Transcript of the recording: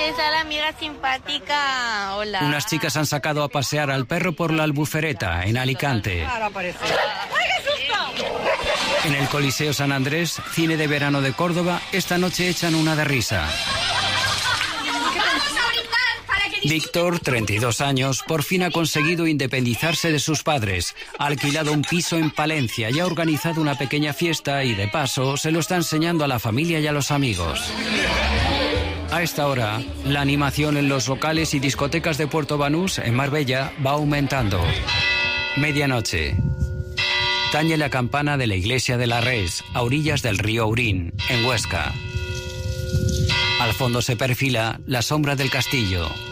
está la amiga simpática. Hola. Unas chicas han sacado a pasear al perro por la Albufereta, en Alicante. En el Coliseo San Andrés, cine de verano de Córdoba, esta noche echan una de risa. Víctor, 32 años, por fin ha conseguido independizarse de sus padres. Ha alquilado un piso en Palencia y ha organizado una pequeña fiesta y, de paso, se lo está enseñando a la familia y a los amigos. A esta hora, la animación en los locales y discotecas de Puerto Banús, en Marbella, va aumentando. Medianoche. Tañe la campana de la iglesia de la Res, a orillas del río Urín, en Huesca. Al fondo se perfila la sombra del castillo.